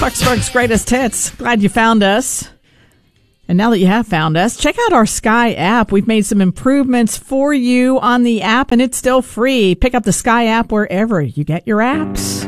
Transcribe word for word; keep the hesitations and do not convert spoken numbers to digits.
Clarksburg's greatest hits. Glad you found us. And now that you have found us, check out our Sky app. We've made some improvements for you on the app, and it's still free. Pick up the Sky app wherever you get your apps.